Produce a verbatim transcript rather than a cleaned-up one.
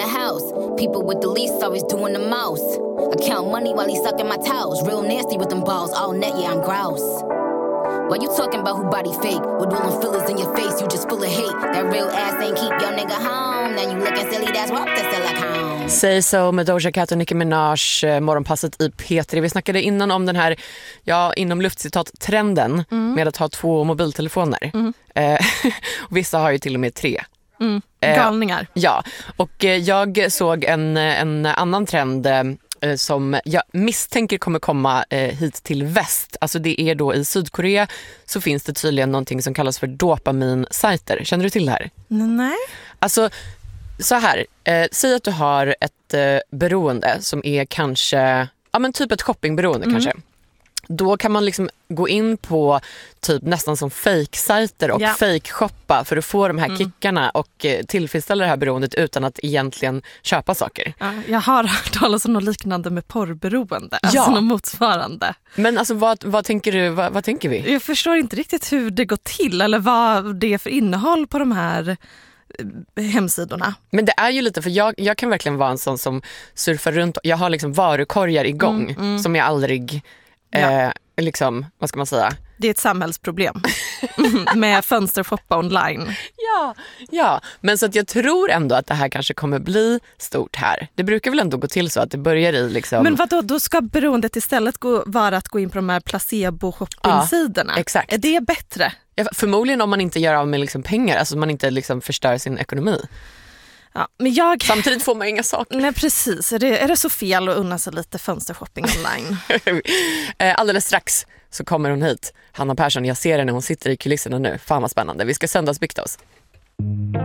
the house. People with the least always doing the most. I count money while he sucking my towels. Real nasty with them balls all net, yeah, I'm grouse. Why you talking about who body fake? With all them fillers in your face, you just full of hate. That real ass ain't keep your nigga home. Now you looking silly, that's what the silicone. Say So med Doja Cat och Nicki Minaj, morgonpasset i P tre. Vi snackade innan om den här, ja, inom luftcitat, trenden mm. med att ha två mobiltelefoner. Mm. Eh, och vissa har ju till och med tre. Mm. Galningar. Eh, ja, och jag såg en, en annan trend eh, som jag misstänker kommer komma eh, hit till väst. Alltså det är då i Sydkorea så finns det tydligen någonting som kallas för dopaminsajter. Känner du till det här? Nej. Alltså så här, eh, säg att du har ett eh, beroende som är kanske, ja men typ ett shoppingberoende mm. kanske. Då kan man liksom gå in på typ nästan som fake-sajter och ja. fake-shoppa för att få de här mm. kickarna och eh, tillfredsställa det här beroendet utan att egentligen köpa saker. Ja, jag har hört talas om något liknande med porrberoende, ja. alltså något motsvarande. Men alltså vad, vad tänker du, vad, vad tänker vi? Jag förstår inte riktigt hur det går till eller vad det är för innehåll på de här hemsidorna. Men det är ju lite, för jag, jag kan verkligen vara en sån som surfar runt. Jag har liksom varukorgar igång mm, mm. som jag aldrig ja. eh, liksom, vad ska man säga? Det är ett samhällsproblem med fönstershoppa online. Ja, ja, men så att jag tror ändå att det här kanske kommer bli stort här. Det brukar väl ändå gå till så att det börjar i liksom... Men vadå, då ska beroendet istället gå, vara att gå in på de här placebo-shopping-sidorna. Ja, exakt. Är det bättre? Ja, förmodligen om man inte gör av med liksom pengar, alltså man inte liksom förstör sin ekonomi. Ja, men jag... Samtidigt får man inga saker. Nej, precis. Är det, är det så fel att unna sig lite fönstershopping online? Alldeles strax så kommer hon hit. Hanna Persson, jag ser henne, hon sitter i kulisserna nu. Fan vad spännande. Vi ska söndagsbikta oss.